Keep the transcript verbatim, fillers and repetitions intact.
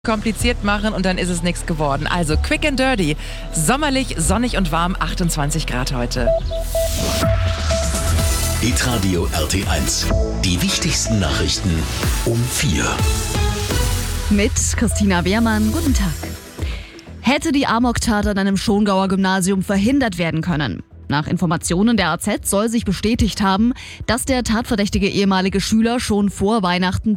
kompliziert machen und dann ist es nichts geworden. Also quick and dirty. Sommerlich, sonnig und warm, achtundzwanzig Grad heute. Hitradio R T eins. Die wichtigsten Nachrichten um vier. Mit Christina Wehrmann. Guten Tag. Hätte die Amok-Tat an einem Schongauer Gymnasium verhindert werden können? Nach Informationen der A Z soll sich bestätigt haben, dass der tatverdächtige ehemalige Schüler schon vor Weihnachten